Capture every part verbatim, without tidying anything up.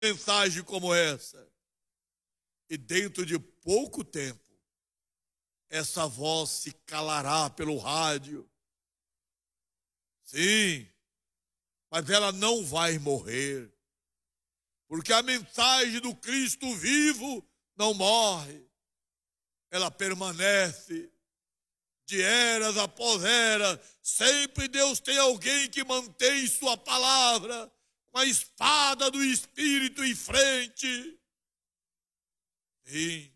mensagem como essa. E dentro de pouco tempo, essa voz se calará pelo rádio. Sim, mas ela não vai morrer. Porque a mensagem do Cristo vivo não morre. Ela permanece de eras após eras. Sempre Deus tem alguém que mantém sua palavra com a espada do Espírito em frente. Sim,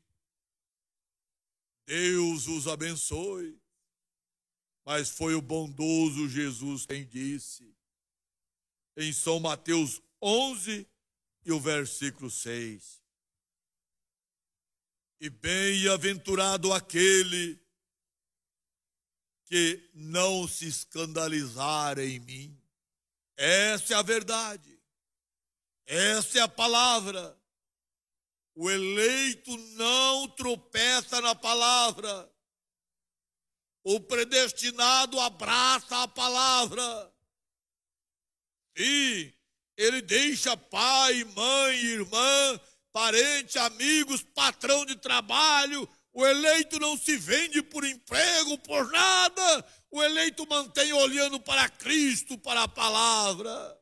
Deus os abençoe. Mas foi o bondoso Jesus quem disse, em São Mateus onze e o versículo seis. E bem-aventurado aquele que não se escandalizar em mim. Essa é a verdade. Essa é a palavra. O eleito não tropeça na palavra. O predestinado abraça a palavra. E ele deixa pai, mãe, irmã, parente, amigos, patrão de trabalho. O eleito não se vende por emprego, por nada. O eleito mantém olhando para Cristo, para a palavra.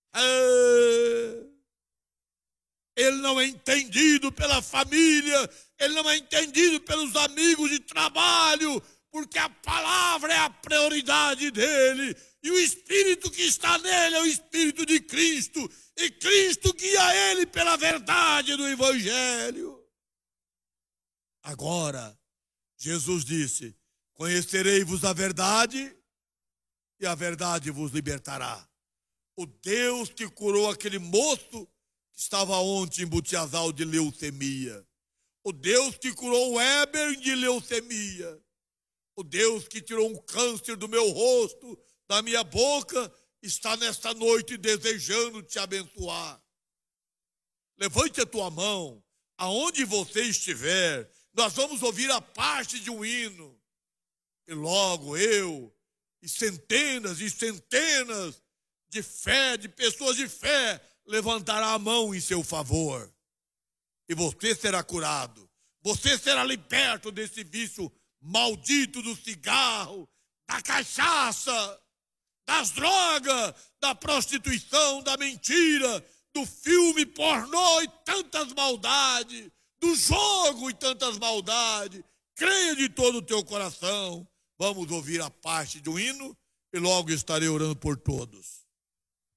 É. Ele não é entendido pela família, ele não é entendido pelos amigos de trabalho, porque a palavra é a prioridade dele. E o Espírito que está nele é o Espírito de Cristo. E Cristo guia ele pela verdade do Evangelho. Agora, Jesus disse, conhecerei-vos a verdade e a verdade vos libertará. O Deus que curou aquele moço que estava ontem em Butiazal de leucemia. O Deus que curou o Heber de leucemia. O Deus que tirou um câncer do meu rosto, da minha boca, está nesta noite desejando te abençoar. Levante a tua mão, aonde você estiver, nós vamos ouvir a parte de um hino. E logo eu, e centenas e centenas de fé, de pessoas de fé, levantará a mão em seu favor. E você será curado. Você será liberto desse vício maldito do cigarro, da cachaça, das drogas, da prostituição, da mentira, do filme pornô e tantas maldades, do jogo e tantas maldades. Creia de todo o teu coração. Vamos ouvir a parte do hino e logo estarei orando por todos.